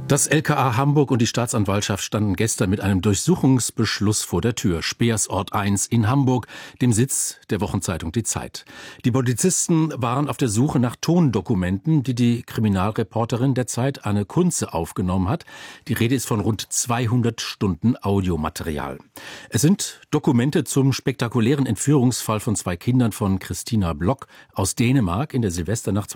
Das LKA Hamburg und die Staatsanwaltschaft standen gestern mit einem Durchsuchungsbeschluss vor der Tür. Speersort 1 in Hamburg, dem Sitz der Wochenzeitung Die Zeit. Die Polizisten waren auf der Suche nach Tondokumenten, die die Kriminalreporterin der Zeit, Anne Kunze, aufgenommen hat. Die Rede ist von rund 200 Stunden Audiomaterial. Es sind Dokumente zum spektakulären Entführungsfall von 2 Kindern von Christina Block aus Dänemark in der Silvesternacht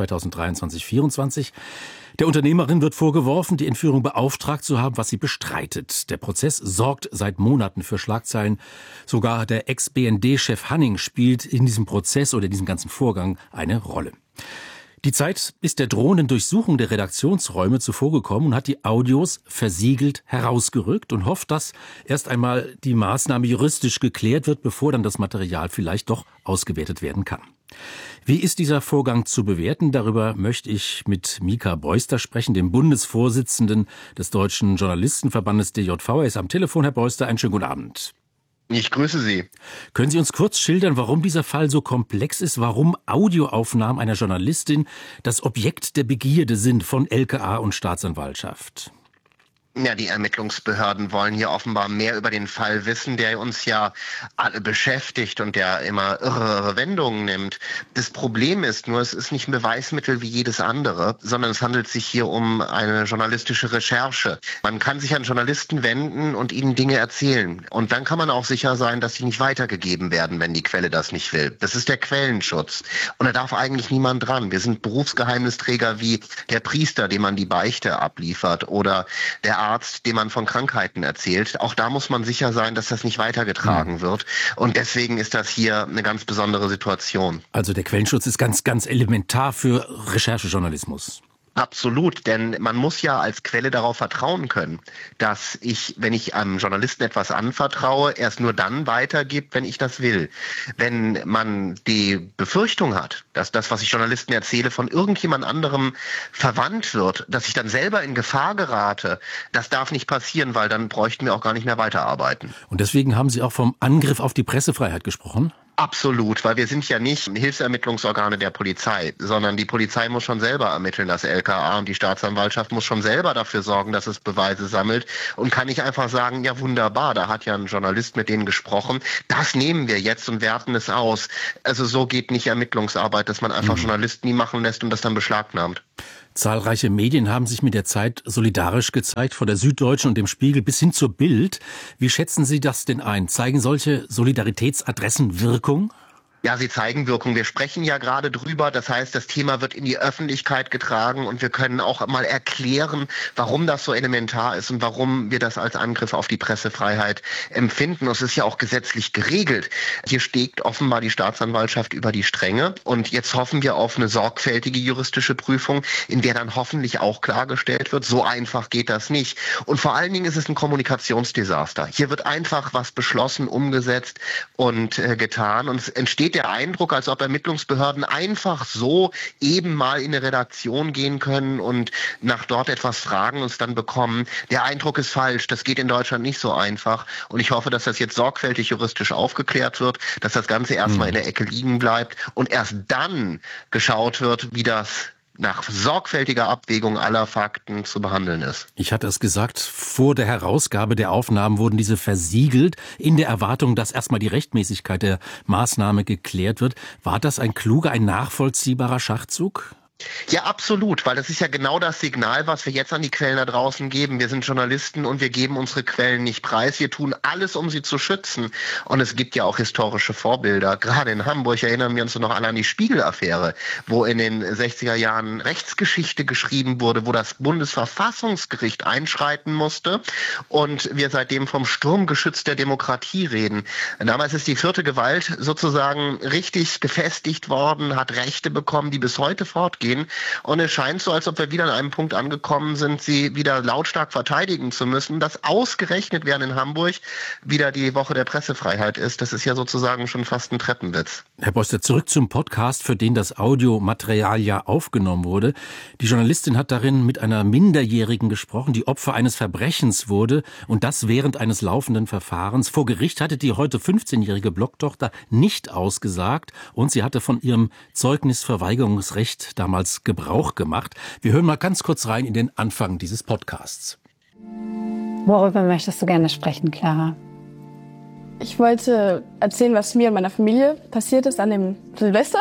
2023-24. Der Unternehmerin wird vorgeworfen, die Entführung beauftragt zu haben, was sie bestreitet. Der Prozess sorgt seit Monaten für Schlagzeilen. Sogar der Ex-BND-Chef Hanning spielt in diesem Prozess oder in diesem ganzen Vorgang eine Rolle. Die Zeit ist der drohenden Durchsuchung der Redaktionsräume zuvorgekommen und hat die Audios versiegelt herausgerückt und hofft, dass erst einmal die Maßnahme juristisch geklärt wird, bevor dann das Material vielleicht doch ausgewertet werden kann. Wie ist dieser Vorgang zu bewerten? Darüber möchte ich mit Mika Beuster sprechen, dem Bundesvorsitzenden des Deutschen Journalistenverbandes DJV. Er ist am Telefon. Herr Beuster, einen schönen guten Abend. Ich grüße Sie. Können Sie uns kurz schildern, warum dieser Fall so komplex ist, warum Audioaufnahmen einer Journalistin das Objekt der Begierde sind von LKA und Staatsanwaltschaft? Ja, die Ermittlungsbehörden wollen hier offenbar mehr über den Fall wissen, der uns ja alle beschäftigt und der immer irre Wendungen nimmt. Das Problem ist nur, es ist nicht ein Beweismittel wie jedes andere, sondern es handelt sich hier um eine journalistische Recherche. Man kann sich an Journalisten wenden und ihnen Dinge erzählen. Und dann kann man auch sicher sein, dass sie nicht weitergegeben werden, wenn die Quelle das nicht will. Das ist der Quellenschutz. Und da darf eigentlich niemand dran. Wir sind Berufsgeheimnisträger wie der Priester, dem man die Beichte abliefert, oder der Arzt, dem man von Krankheiten erzählt. Auch da muss man sicher sein, dass das nicht weitergetragen wird. Und deswegen ist das hier eine ganz besondere Situation. Also der Quellenschutz ist ganz, ganz elementar für Recherchejournalismus. Absolut, denn man muss ja als Quelle darauf vertrauen können, dass ich, wenn ich einem Journalisten etwas anvertraue, erst nur dann weitergibt, wenn ich das will. Wenn man die Befürchtung hat, dass das, was ich Journalisten erzähle, von irgendjemand anderem verwandt wird, dass ich dann selber in Gefahr gerate, das darf nicht passieren, weil dann bräuchten wir auch gar nicht mehr weiterarbeiten. Und deswegen haben Sie auch vom Angriff auf die Pressefreiheit gesprochen? Absolut, weil wir sind ja nicht Hilfsermittlungsorgane der Polizei, sondern die Polizei muss schon selber ermitteln, das LKA, und die Staatsanwaltschaft muss schon selber dafür sorgen, dass es Beweise sammelt, und kann nicht einfach sagen, ja wunderbar, da hat ja ein Journalist mit denen gesprochen, das nehmen wir jetzt und werten es aus. Also so geht nicht Ermittlungsarbeit, dass man einfach Journalisten nie machen lässt und das dann beschlagnahmt. Zahlreiche Medien haben sich mit der Zeit solidarisch gezeigt, von der Süddeutschen und dem Spiegel bis hin zur Bild. Wie schätzen Sie das denn ein? Zeigen solche Solidaritätsadressen Wirkung? Ja, sie zeigen Wirkung. Wir sprechen ja gerade drüber. Das heißt, das Thema wird in die Öffentlichkeit getragen und wir können auch mal erklären, warum das so elementar ist und warum wir das als Angriff auf die Pressefreiheit empfinden. Es ist ja auch gesetzlich geregelt. Hier steht offenbar die Staatsanwaltschaft über die Stränge und jetzt hoffen wir auf eine sorgfältige juristische Prüfung, in der dann hoffentlich auch klargestellt wird, so einfach geht das nicht. Und vor allen Dingen ist es ein Kommunikationsdesaster. Hier wird einfach was beschlossen, umgesetzt und getan, und es entsteht der Eindruck, als ob Ermittlungsbehörden einfach so eben mal in eine Redaktion gehen können und nach dort etwas fragen und es dann bekommen. Der Eindruck ist falsch. Das geht in Deutschland nicht so einfach. Und ich hoffe, dass das jetzt sorgfältig juristisch aufgeklärt wird, dass das Ganze erstmal in der Ecke liegen bleibt und erst dann geschaut wird, wie das nach sorgfältiger Abwägung aller Fakten zu behandeln ist. Ich hatte es gesagt, vor der Herausgabe der Aufnahmen wurden diese versiegelt, in der Erwartung, dass erstmal die Rechtmäßigkeit der Maßnahme geklärt wird. War das ein kluger, ein nachvollziehbarer Schachzug? Ja, absolut, weil das ist ja genau das Signal, was wir jetzt an die Quellen da draußen geben. Wir sind Journalisten und wir geben unsere Quellen nicht preis. Wir tun alles, um sie zu schützen. Und es gibt ja auch historische Vorbilder. Gerade in Hamburg erinnern wir uns noch alle an die Spiegel-Affäre, wo in den 60er Jahren Rechtsgeschichte geschrieben wurde, wo das Bundesverfassungsgericht einschreiten musste und wir seitdem vom Sturmgeschütz der Demokratie reden. Damals ist die 4. Gewalt sozusagen richtig gefestigt worden, hat Rechte bekommen, die bis heute fortgehen. Und es scheint so, als ob wir wieder an einem Punkt angekommen sind, sie wieder lautstark verteidigen zu müssen, dass ausgerechnet während in Hamburg wieder die Woche der Pressefreiheit ist. Das ist ja sozusagen schon fast ein Treppenwitz. Herr Beuster, zurück zum Podcast, für den das Audiomaterial ja aufgenommen wurde. Die Journalistin hat darin mit einer Minderjährigen gesprochen, die Opfer eines Verbrechens wurde, und das während eines laufenden Verfahrens. Vor Gericht hatte die heute 15-jährige Blocktochter nicht ausgesagt und sie hatte von ihrem Zeugnisverweigerungsrecht damals damals Gebrauch gemacht. Wir hören mal ganz kurz rein in den Anfang dieses Podcasts. Worüber möchtest du gerne sprechen, Clara? Ich wollte erzählen, was mir und meiner Familie passiert ist an dem Silvester.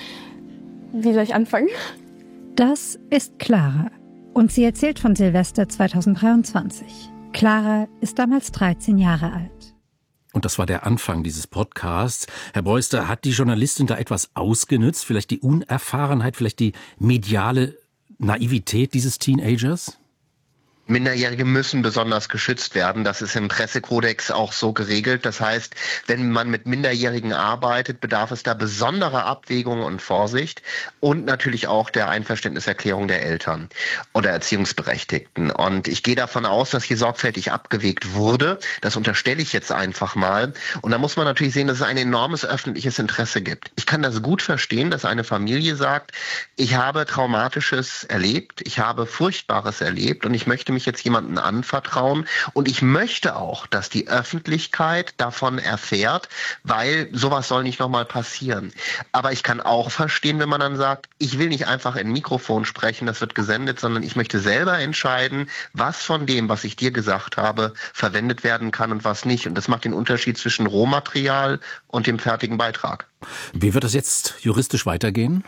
Wie soll ich anfangen? Das ist Clara und sie erzählt von Silvester 2023. Clara ist damals 13 Jahre alt. Und das war der Anfang dieses Podcasts. Herr Beuster, hat die Journalistin da etwas ausgenützt? Vielleicht die Unerfahrenheit, vielleicht die mediale Naivität dieses Teenagers? Minderjährige müssen besonders geschützt werden. Das ist im Pressekodex auch so geregelt. Das heißt, wenn man mit Minderjährigen arbeitet, bedarf es da besonderer Abwägung und Vorsicht und natürlich auch der Einverständniserklärung der Eltern oder Erziehungsberechtigten. Und ich gehe davon aus, dass hier sorgfältig abgewägt wurde. Das unterstelle ich jetzt einfach mal. Und da muss man natürlich sehen, dass es ein enormes öffentliches Interesse gibt. Ich kann das gut verstehen, dass eine Familie sagt, ich habe Traumatisches erlebt, ich habe Furchtbares erlebt und ich möchte mich jetzt jemanden anvertrauen und ich möchte auch, dass die Öffentlichkeit davon erfährt, weil sowas soll nicht nochmal passieren. Aber ich kann auch verstehen, wenn man dann sagt, ich will nicht einfach in ein Mikrofon sprechen, das wird gesendet, sondern ich möchte selber entscheiden, was von dem, was ich dir gesagt habe, verwendet werden kann und was nicht. Und das macht den Unterschied zwischen Rohmaterial und dem fertigen Beitrag. Wie wird das jetzt juristisch weitergehen?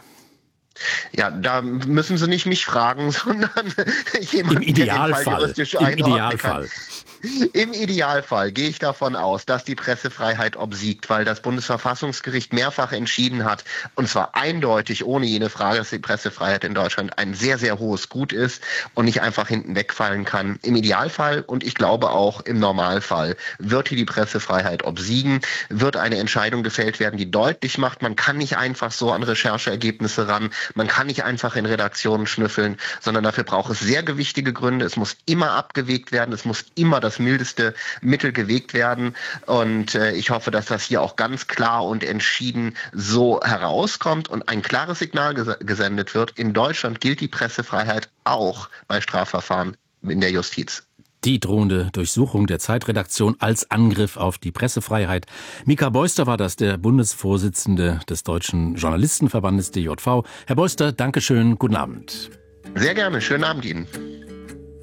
Ja, da müssen Sie nicht mich fragen, sondern jemanden, Im Idealfall. der den Fall juristisch einordnen kann. Im Idealfall gehe ich davon aus, dass die Pressefreiheit obsiegt, weil das Bundesverfassungsgericht mehrfach entschieden hat, und zwar eindeutig, ohne jede Frage, dass die Pressefreiheit in Deutschland ein sehr, sehr hohes Gut ist und nicht einfach hinten wegfallen kann. Im Idealfall und ich glaube auch im Normalfall wird hier die Pressefreiheit obsiegen, wird eine Entscheidung gefällt werden, die deutlich macht, man kann nicht einfach so an Rechercheergebnisse ran, man kann nicht einfach in Redaktionen schnüffeln, sondern dafür braucht es sehr gewichtige Gründe, es muss immer abgewägt werden, es muss immer das mildeste Mittel gewägt werden und ich hoffe, dass das hier auch ganz klar und entschieden so herauskommt und ein klares Signal gesendet wird. In Deutschland gilt die Pressefreiheit auch bei Strafverfahren in der Justiz. Die drohende Durchsuchung der Zeitredaktion als Angriff auf die Pressefreiheit. Mika Beuster war das, der Bundesvorsitzende des Deutschen Journalistenverbandes DJV. Herr Beuster, Dankeschön, guten Abend. Sehr gerne, schönen Abend Ihnen.